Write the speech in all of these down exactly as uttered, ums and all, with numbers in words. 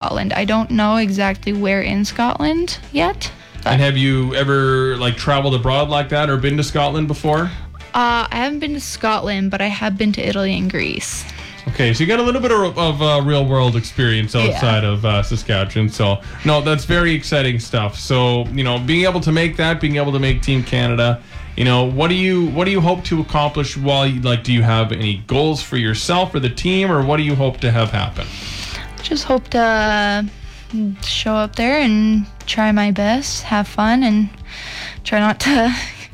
Scotland. I don't know exactly where in Scotland yet. But, and have you ever like traveled abroad like that or been to Scotland before? Uh, I haven't been to Scotland, but I have been to Italy and Greece. Okay, so you got a little bit of, of uh, real world experience outside yeah. of uh, Saskatchewan. So, no, that's very exciting stuff. So, you know, being able to make that, being able to make Team Canada, you know, what do you what do you hope to accomplish while you, like, do you have any goals for yourself or the team, or what do you hope to have happen? Just hope to show up there and try my best, have fun, and try not to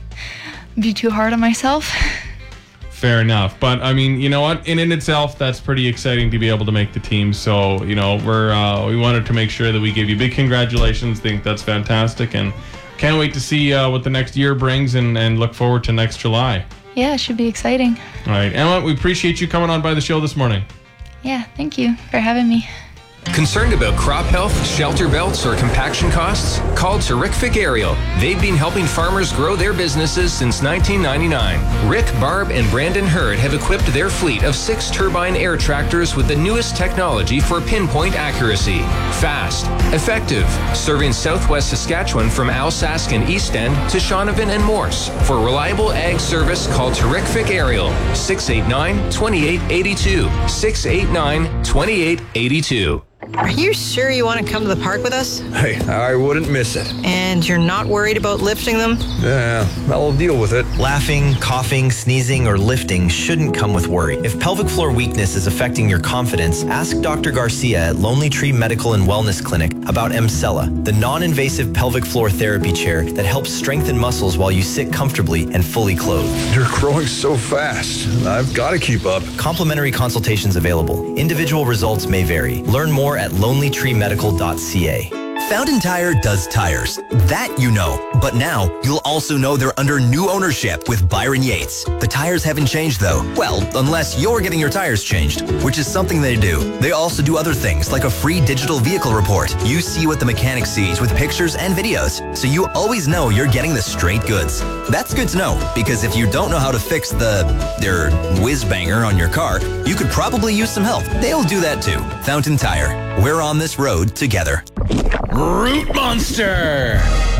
be too hard on myself. Fair enough. But, I mean, you know what? In, in itself, that's pretty exciting to be able to make the team. So, you know, we're uh, we wanted to make sure that we give you big congratulations. Think that's fantastic. And can't wait to see uh, what the next year brings and, and look forward to next July. Yeah, it should be exciting. All right. Emma, we appreciate you coming on by the show this morning. Yeah, thank you for having me. Concerned about crop health, shelter belts, or compaction costs? Call Terrific Aerial. They've been helping farmers grow their businesses since nineteen ninety-nine. Rick, Barb, and Brandon Hurd have equipped their fleet of six turbine air tractors with the newest technology for pinpoint accuracy. Fast, effective, serving southwest Saskatchewan from Alsace and East End to Shaunavon and Morse. For reliable ag service, call Terrific Aerial, six eight nine, two eight eight two, six eight nine, two eight eight two. Are you sure you want to come to the park with us? Hey, I wouldn't miss it. And you're not worried about lifting them? Yeah, I'll deal with it. Laughing, coughing, sneezing, or lifting shouldn't come with worry. If pelvic floor weakness is affecting your confidence, ask Doctor Garcia at Lonely Tree Medical and Wellness Clinic about Emsella, the non-invasive pelvic floor therapy chair that helps strengthen muscles while you sit comfortably and fully clothed. You're growing so fast. I've got to keep up. Complimentary consultations available. Individual results may vary. Learn more at lonely tree medical dot c a. Fountain Tire does tires. That you know. But now, you'll also know they're under new ownership with Byron Yates. The tires haven't changed though. Well, unless you're getting your tires changed, which is something they do. They also do other things like a free digital vehicle report. You see what the mechanic sees with pictures and videos, so you always know you're getting the straight goods. That's good to know, because if you don't know how to fix the, er, whiz banger on your car, you could probably use some help. They'll do that too. Fountain Tire. We're on this road together. Root Monster!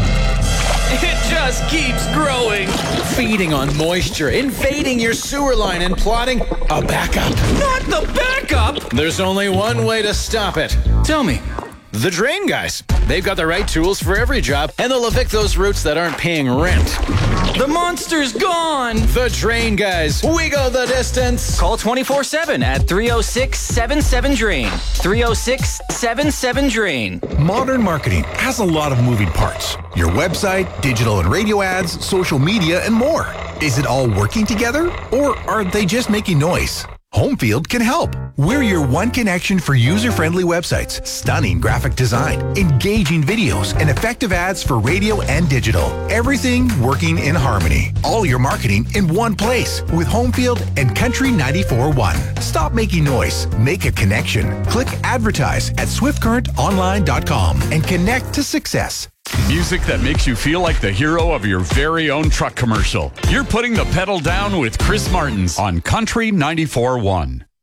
It just keeps growing, feeding on moisture, invading your sewer line, and plotting a backup. Not the backup! There's only one way to stop it. Tell me. The Drain Guys. They've got the right tools for every job, and they'll evict those roots that aren't paying rent. The monster's gone! The Drain Guys. We go the distance. Call twenty-four seven at three oh six, seven seven, drain. three oh six, seven seven, drain. Modern marketing has a lot of moving parts. Your website, digital and radio ads, social media, and more. Is it all working together, or are they just making noise? Homefield can help. We're your one connection for user-friendly websites, stunning graphic design, engaging videos, and effective ads for radio and digital. Everything working in harmony. All your marketing in one place with Homefield and Country ninety-four point one. Stop making noise. Make a connection. Click advertise at swift current online dot com and connect to success. Music that makes you feel like the hero of your very own truck commercial. You're putting the pedal down with Chris Martins on Country ninety-four point one.